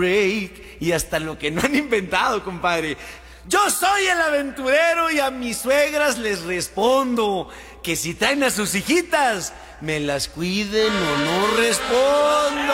break y hasta lo que no han inventado, compadre. Yo soy el aventurero y a mis suegras les respondo que si traen a sus hijitas, me las cuiden o no respondo.